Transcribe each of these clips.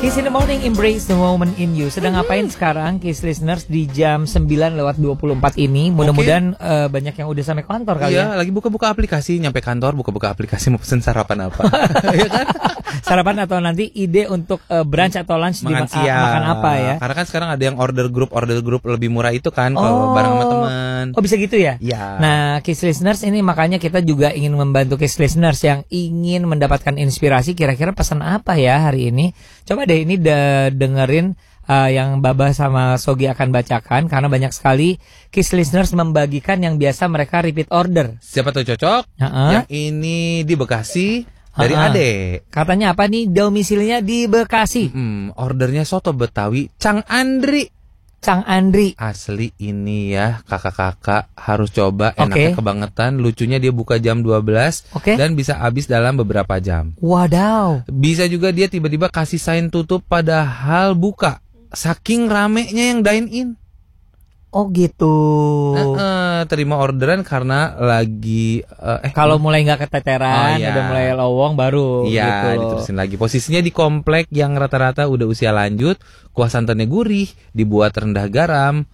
Kiss in the morning, embrace the moment in you. Sedang ngapain sekarang Kiss listeners di jam 9:24 ini? Mudah-mudahan banyak yang udah sampai kantor kali ya. Iya, lagi buka-buka aplikasi, nyampe kantor buka-buka aplikasi mau pesen sarapan apa. Iya kan? Sarapan atau nanti ide untuk brunch atau lunch Makan di siang. makan apa ya? Karena kan sekarang ada yang order grup lebih murah itu kan kalau bareng sama teman. Oh, bisa gitu ya? Iya. Nah, Kiss listeners ini makanya kita juga ingin membantu Kiss listeners yang ingin mendapatkan inspirasi. Kira-kira pesan apa ya hari ini? Coba deh ini dengerin yang Baba sama Sogi akan bacakan, karena banyak sekali Kiss listeners membagikan yang biasa mereka repeat order. Siapa tuh cocok? Yang ini di Bekasi dari Ade. Katanya apa nih, domisilinya di Bekasi. Ordernya soto Betawi Cang Andri. Cang Andri. Asli ini ya, kakak-kakak harus coba, enaknya kebangetan. Lucunya dia buka jam 12 dan bisa habis dalam beberapa jam. Wadaw. Bisa juga dia tiba-tiba kasih sign tutup padahal buka. Saking ramenya yang dine in. Oh gitu. Terima orderan karena lagi kalau mulai nggak keteteran, udah mulai lowong baru. Iya, gitu. Diterusin lagi. Posisinya di komplek yang rata-rata udah usia lanjut. Kuah santannya gurih, dibuat rendah garam,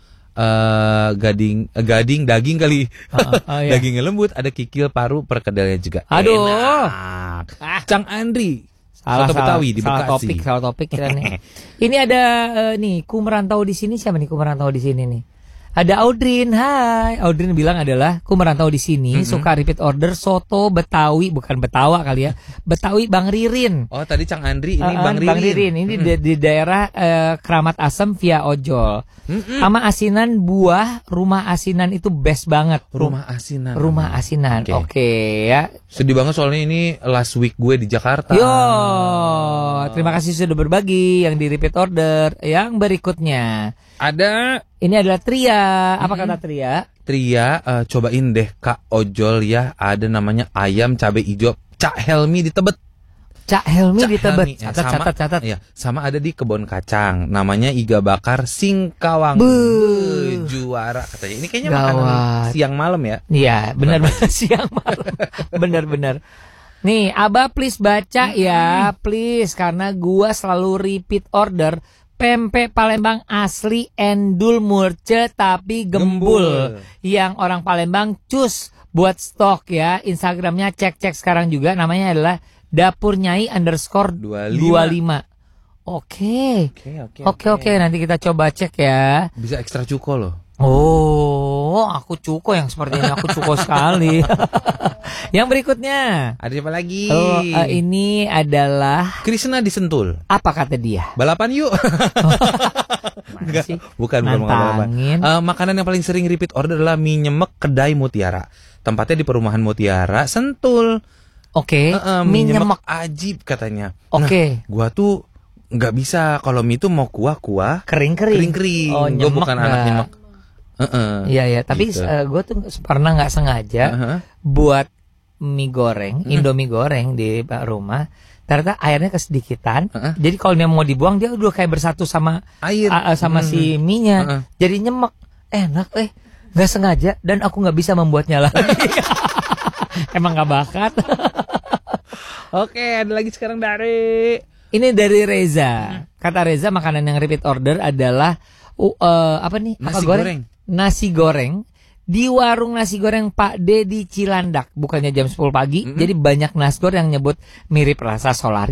daging kali. Dagingnya lembut, ada kikil, paru, perkedelnya juga. Aduh. Enak. Cang Andri. Soto Betawi di Bekasi. Salah topik kita nih. Ini ada nih, ku merantau di sini. Siapa nih ku merantau di sini nih? Ada Audrin, hai. Audrin bilang adalah, ku merantau di sini, suka repeat order soto Betawi, bukan Betawa kali ya, Betawi Bang Ririn. Oh tadi Cang Andri, ini Bang Ririn. Bang Ririn, ini di daerah Keramat Asem via ojol. Sama asinan buah, rumah asinan itu best banget. Rumah asinan. Oke, ya. Sedih banget soalnya ini last week gue di Jakarta. Yo, terima kasih sudah berbagi yang di repeat order. Yang berikutnya ini adalah Tria. Apa kata Tria? Tria, cobain deh Kak ojol ya. Ada namanya ayam cabai hijau Cak Helmi di Tebet. Cak Helmi di Tebet. Catat. Ya, sama ada di Kebon Kacang. Namanya iga bakar Singkawang. Juara katanya. Ini kayaknya makanan siang malam ya? Iya, benar siang malam. Benar. Nih, Abah please baca ya, please, karena gua selalu repeat order pempek Palembang asli endul murce tapi gembul. Yang orang Palembang cus buat stok ya. Instagramnya cek sekarang juga. Namanya adalah dapurnyai_25. Oke. Nanti kita coba cek ya. Bisa ekstra cuko loh. Oh, aku cuko yang seperti ini. Aku cuko sekali. Yang berikutnya. Ada siapa lagi? Ini adalah Krisna di Sentul. Apa kata dia? Balapan yuk. Bukan balapan. Makanan yang paling sering repeat order adalah mie nyemek kedai Mutiara. Tempatnya di perumahan Mutiara, Sentul. Mie nyemek ajib katanya. Nah, gua tuh nggak bisa kalau mie tuh mau kuah kering. Oh, Gua bukan anak nyemek. Iya, tapi gitu. Gue tuh pernah nggak sengaja buat mie goreng, Indomie goreng di rumah. Ternyata airnya kesedikitan. Jadi kalau dia mau dibuang, dia udah kayak bersatu sama air, sama si mie-nya. Jadi nyemek, enak nggak sengaja, dan aku nggak bisa membuatnya lagi. Emang nggak bakat. Oke, ada lagi sekarang dari Reza. Kata Reza, makanan yang repeat order adalah nasi goreng di warung nasi goreng Pak D di Cilandak. Bukannya jam 10 pagi. Jadi banyak nasgor yang nyebut mirip rasa solari.